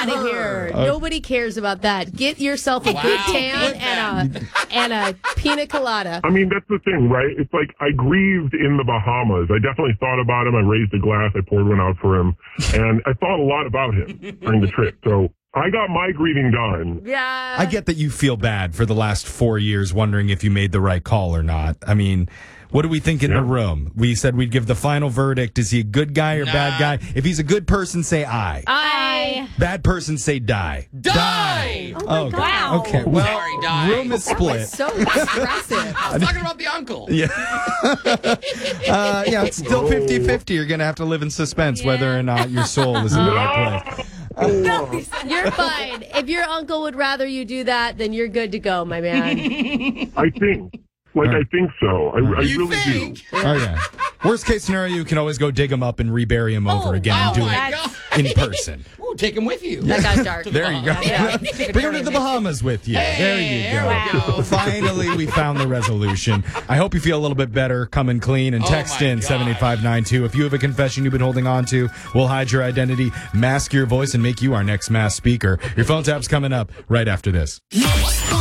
out of here. Nobody cares about that. Get yourself a good tan and a pina colada. I mean, that's the thing, right? It's like I grieved in the Bahamas. I definitely thought about him. I raised a glass. I poured one out for him. And I thought a lot about him during the trip. So I got my grieving done. Yeah. I get that you feel bad for the last 4 years wondering if you made the right call or not. I mean, what do we think in the room? We said we'd give the final verdict. Is he a good guy or bad guy? If he's a good person, say aye. Aye. Bad person, say die. Die! Oh, my God. Okay, well, Sorry, die. room is split. So aggressive. I was talking about the uncle. Yeah. It's still 50-50. You're going to have to live in suspense whether or not your soul is in the right place. You're fine. If your uncle would rather you do that, then you're good to go, my man. I think. I think so. I really think? do. Oh, yeah. Worst case scenario, you can always go dig him up and rebury him over again and do it in person. Ooh, take him with you. That got dark. There you go. Yeah. Bring him to the Bahamas with you. There you go. There we go. Finally, we found the resolution. I hope you feel a little bit better, coming clean, and text in 78592. If you have a confession you've been holding on to, we'll hide your identity, mask your voice, and make you our next mass speaker. Your phone tap's coming up right after this.